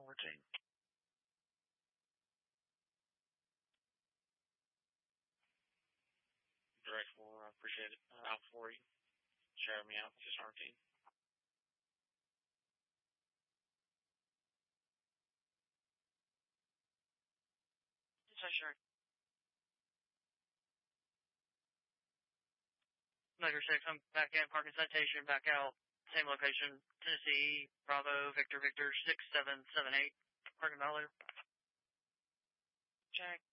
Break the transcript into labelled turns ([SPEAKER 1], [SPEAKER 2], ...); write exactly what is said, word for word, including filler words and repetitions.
[SPEAKER 1] fourteen. Direct four, I appreciate it. Uh, out for you. Share me out, just our team.
[SPEAKER 2] Yes, sure. Measure six, I'm back in, parking citation, back out, same location, Tennessee, Bravo, Victor, Victor, six seven seven eight, parking value.
[SPEAKER 1] Check.